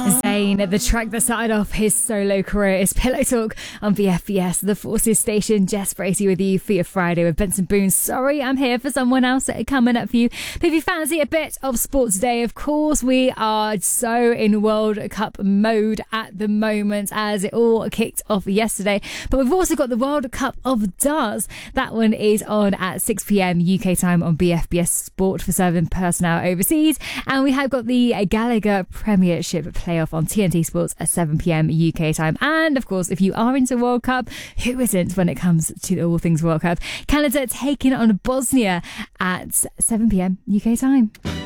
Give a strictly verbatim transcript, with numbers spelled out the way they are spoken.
Zayn, the track that started off his solo career, is Pillow Talk on B F B S, the Forces station. Jess Bracey with you for your Friday with Benson Boone. Sorry, I'm here for someone else coming up for you. But if you fancy a bit of sports day, of course, we are so in World Cup mode at the moment as it all kicked off yesterday. But we've also got the World Cup of Darts. That one is on at six p.m. U K time on B F B S Sport for serving personnel overseas. And we have got the Gallagher Premiership playoff on T N T Sports at seven p.m. U K time. And of course, if you are into World Cup, who isn't when it comes to all things World Cup? Canada taking on Bosnia at seven p.m. U K time.